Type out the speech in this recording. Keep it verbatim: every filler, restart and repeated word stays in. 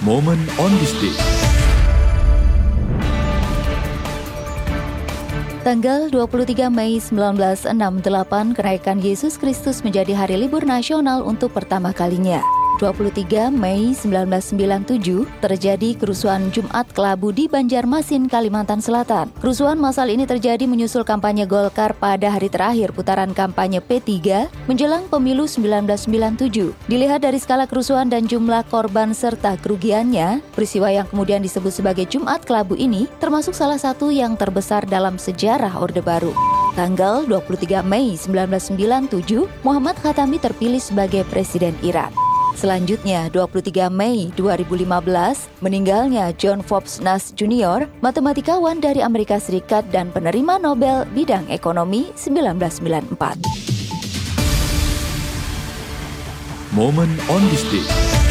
Moment on this day. Tanggal dua puluh tiga Mei seribu sembilan ratus enam puluh delapan, kenaikan Yesus Kristus menjadi hari libur nasional untuk pertama kalinya. dua puluh tiga Mei seribu sembilan ratus sembilan puluh tujuh, terjadi kerusuhan Jumat Kelabu di Banjarmasin, Kalimantan Selatan. Kerusuhan massal ini terjadi menyusul kampanye Golkar pada hari terakhir putaran kampanye P tiga menjelang pemilu seribu sembilan ratus sembilan puluh tujuh. Dilihat dari skala kerusuhan dan jumlah korban serta kerugiannya, peristiwa yang kemudian disebut sebagai Jumat Kelabu ini termasuk salah satu yang terbesar dalam sejarah Orde Baru. Tanggal dua puluh tiga Mei seribu sembilan ratus sembilan puluh tujuh, Muhammad Khatami terpilih sebagai Presiden Iran. Selanjutnya, dua puluh tiga Mei dua ribu lima belas, meninggalnya John Forbes Nash Junior, matematikawan dari Amerika Serikat dan penerima Nobel bidang ekonomi seribu sembilan ratus sembilan puluh empat. Moment on this day.